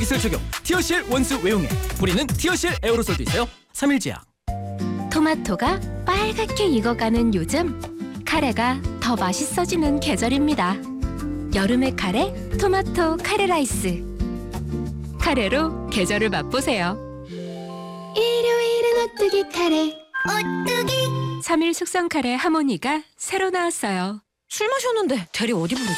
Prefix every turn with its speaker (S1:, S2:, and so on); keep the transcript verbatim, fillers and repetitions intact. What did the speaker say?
S1: 기술 적용 티어실 원수 외용액. 뿌리는 티어실 에어로솔도 있어요. 삼 일 제약.
S2: 토마토가 빨갛게 익어가는 요즘, 카레가 더 맛있어지는 계절입니다. 여름의 카레, 토마토 카레 라이스. 카레로 계절을 맛보세요. 일요일은 오뚜기 카레. 오뚜기. 삼 일 숙성 카레 하모니가 새로 나왔어요.
S3: 술 마셨는데 대리 어디 부르지?